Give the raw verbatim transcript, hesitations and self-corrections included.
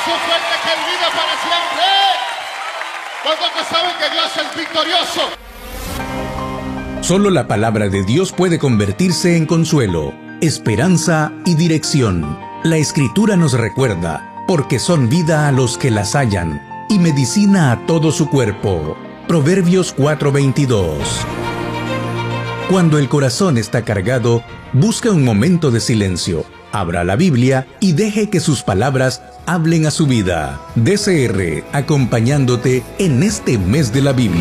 aplauso fuerte que Él vive para siempre. ¿Cuántos saben que Dios es victorioso? Solo la palabra de Dios puede convertirse en consuelo, esperanza y dirección. La Escritura nos recuerda, porque son vida a los que las hallan y medicina a todo su cuerpo. Proverbios cuatro veintidós. Cuando el corazón está cargado, busca un momento de silencio, abra la Biblia y deje que sus palabras hablen a su vida. D C R, acompañándote en este mes de la Biblia.